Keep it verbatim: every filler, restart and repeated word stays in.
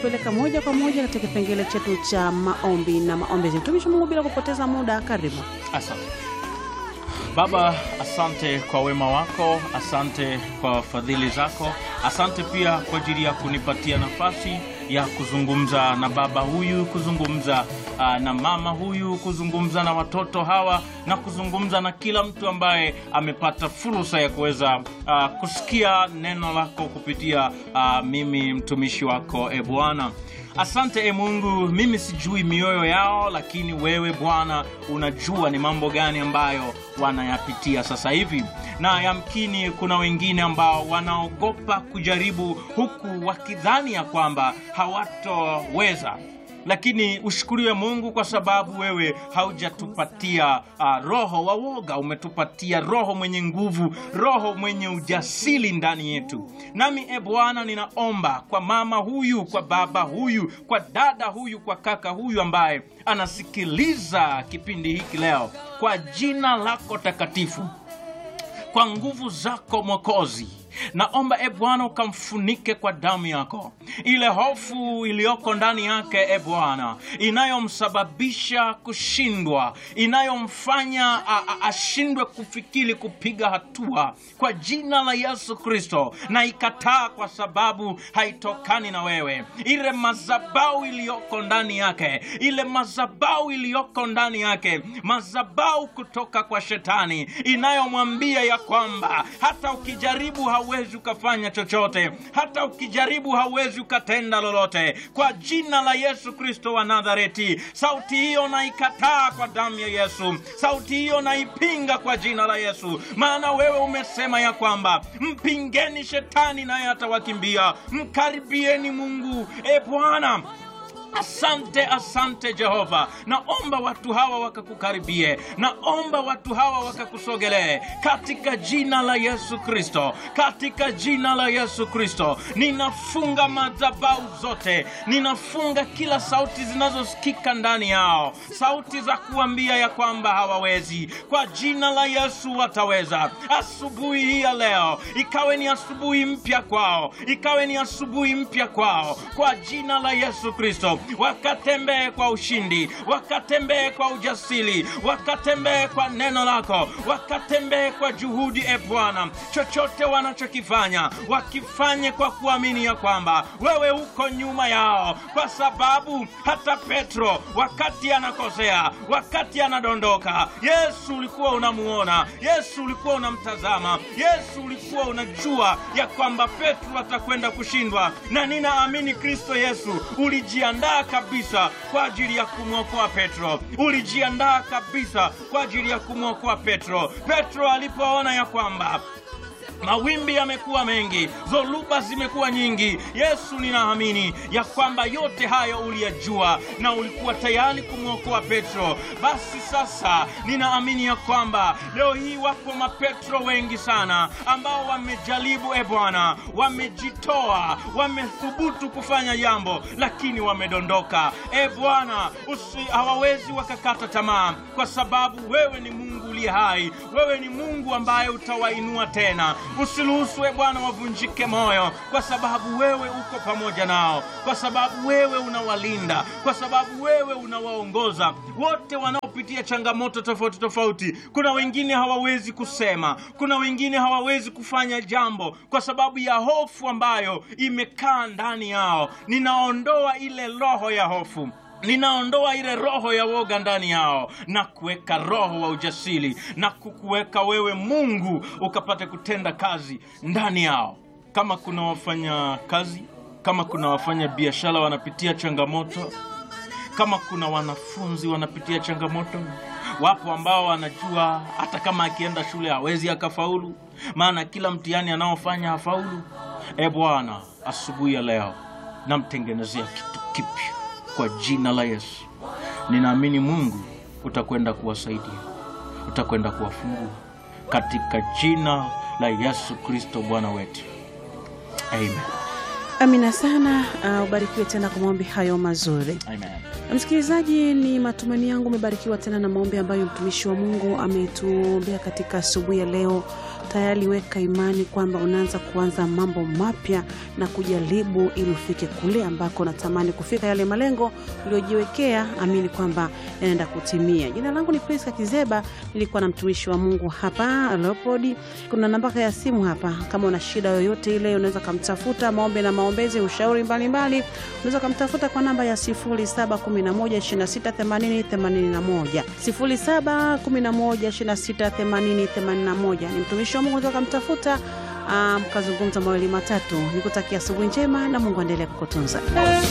kutupeleka moja kwa moja katika kipengele chetu cha maombi na maombezi. Mtumishi Mungu, bila kupoteza muda, karibu. Asante Baba, asante kwa wema wako, asante kwa fadhili zako, asante pia kwa ajili ya kunipatia nafasi ya kuzungumza na baba huyu, kuzungumza uh, na mama huyu, kuzungumza na watoto hawa, na kuzungumza na kila mtu ambaye amepata fursa ya kuweza uh, kusikia neno lako kupitia uh, mimi mtumishi wako. E Bwana, asante e Mungu, mimi sijui mioyo yao, lakini wewe Bwana unajua ni mambo gani ambayo wanayapitia sasa hivi. Na yamkini kuna wengine ambao wanaogopa kujaribu, huku wakidhani ya kwamba hawatoweza. Lakini ushukuriwe Mungu kwa sababu wewe haujatupatia uh, roho wa woga, umetupatia roho mwenye nguvu, roho mwenye ujasiri ndani yetu. Nami e Bwana, ninaomba kwa mama huyu, kwa baba huyu, kwa dada huyu, kwa kaka huyu ambaye anasikiliza kipindi hiki leo, kwa jina lako takatifu, kwa nguvu zako Mwokozi, naomba e Bwana ukamfunike kwa damu yako. Ile hofu iliyoko ndani yake e Bwana, inayomsababisha kushindwa, inayomfanya ashindwe kufikiri kupiga hatua, kwa jina la Yesu Kristo na ikataa, kwa sababu haitokani na wewe. Ile madhabahu iliyoko ndani yake, ile madhabahu iliyoko ndani yake, madhabahu kutoka kwa shetani inayomwambia ya kwamba hata ukijaribu hauwezi ukafanya chochote, hata ukijaribu hauwezi ukatenda lolote, kwa jina la Yesu Kristo wa Nazareti, sauti hiyo na ikataa kwa damu ya Yesu. Sauti hiyo na ipinga kwa jina la Yesu, maana wewe umesema ya kwamba mpingeni shetani naye atawakimbia, mkaribieni Mungu. E Bwana, asante, asante Jehova. Naomba watu hawa wakakukaribie, naomba watu hawa wakakusogelee, katika jina la Yesu Kristo, katika jina la Yesu Kristo. Ninafunga madhabahu zote, ninafunga kila sauti zinazosikika ndani yao, sauti za kuambia ya kwamba hawawezi. Kwa jina la Yesu wataweza. Asubuhi hii ya leo ikawe ni asubuhi mpya kwao, ikawe ni asubuhi mpya kwao, kwa jina la Yesu Kristo. Wakatembee kwa ushindi, wakatembee kwa ujasiri, wakatembee kwa neno lako, wakatembee kwa juhudi e Bwana. Chochote wanachokifanya wakifanye kwa kuamini ya kwamba wewe uko nyuma yao, kwa sababu hata Petro wakati anakosea, wakati anadondoka, Yesu ulikuwa unamuona, Yesu ulikuwa unamtazama, Yesu ulikuwa unajua ya kwamba Petro atakwenda kushindwa. Na ninaamini Kristo Yesu ulijiandaa kabisa kwa ajili ya kumwokoa Petro, ulijiandaa kabisa kwa ajili ya kumwokoa Petro. Petro alipoona ya kwamba mawimbi yamekuwa mengi, dhoruba zimekuwa nyingi, Yesu ninaamini ya kwamba yote hayo uliyajua na ulikuwa tayari kumwokoa Petro. Basi sasa ninaamini ya kwamba leo hii wapo mapetro wengi sana ambao wamejaribu e Bwana, wamejitoa, wamethubutu kufanya jambo, lakini wamedondoka. E Bwana, hawawezi wakakata tamaa, kwa sababu wewe ni Mungu uliye hai, wewe ni Mungu ambaye utawainua tena. Usiruhusu e Bwana wavunjike moyo, kwa sababu wewe uko pamoja nao, kwa sababu wewe unawalinda, kwa sababu wewe unawaongoza. Wote wanaopitia changamoto tofauti tofauti, kuna wengine hawawezi kusema, kuna wengine hawawezi kufanya jambo kwa sababu ya hofu ambayo imekaa ndani yao. Ninaondoa ile roho ya hofu, ninaondoa ile roho ya woga ndani yao, na kuweka roho wa ujasiri, na kukuweka wewe Mungu ukapate kutenda kazi ndani yao. Kama kuna wafanya kazi, kama kuna wafanya biashara wanapitia changamoto, kama kuna wanafunzi wanapitia changamoto, wapo ambao wanajua hata kama akienda shule hawezi akafaulu, maana kila mtihani anaofanya hafaulu. E Bwana, asubuhi ya leo namtengenezea kitu kipya kwa jina la Yesu. Ninaamini Mungu utakwenda kuwasaidia, utakwenda kuwafungua katika jina la Yesu Kristo Bwana wetu. Amen. Amina sana. Uh, ubarikiwe tena kwa maombi hayo mazuri. Amen. Msikilizaji, ni matumaini yangu umebarikiwa tena na maombi ambayo mtumishi wa Mungu ametuombea katika asubuhi ya leo. tayari weka imani kwamba unaanza kuanza mambo mapya na kujaribu ili ufike kule ambako unatamani kufika. Yale malengo uliojiwekea, amini kwamba yanaenda kutimia. Jina langu ni Priska Kizeba, nilikuwa na mtumishi wa Mungu hapa Leopold. Kuna namba ya simu hapa, kama una shida yoyote ile unaweza kumtafuta, maombi na maombezi, ushauri mbalimbali, unaweza kumtafuta kwa namba ya sifuri saba kumi na moja ishirini na sita themanini themanini na moja sifuri saba kumi na moja ishirini na sita themanini themanini na moja. Ni mtumishi wa Mungu, unaweza kumtafuta mkazungumza um, mawili matatu. Nikutakia asubuhi njema na Mungu aendelee kukutunza.